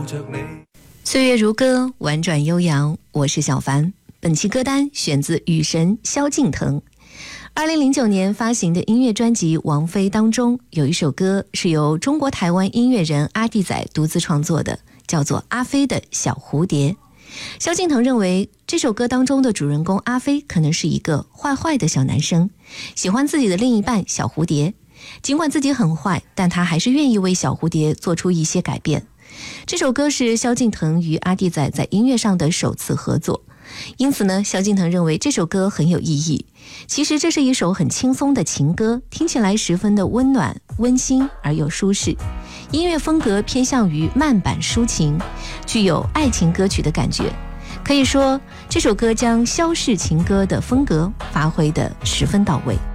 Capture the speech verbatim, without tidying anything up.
抱着你。 岁月如歌，婉转悠扬，我是小凡。本期歌单选自雨神萧敬腾。二零零九年发行的音乐专辑《王妃》当中，有一首歌是由中国台湾音乐人阿弟仔独自创作的，叫做《阿飞的小蝴蝶》。萧敬腾认为这首歌当中的主人公阿飞可能是一个坏坏的小男生，喜欢自己的另一半小蝴蝶，尽管自己很坏，但他还是愿意为小蝴蝶做出一些改变。这首歌是萧敬腾与阿弟仔在音乐上的首次合作，因此呢，萧敬腾认为这首歌很有意义。其实这是一首很轻松的情歌，听起来十分的温暖、温馨而又舒适。音乐风格偏向于慢板抒情，具有爱情歌曲的感觉。可以说，这首歌将萧氏情歌的风格发挥得十分到位。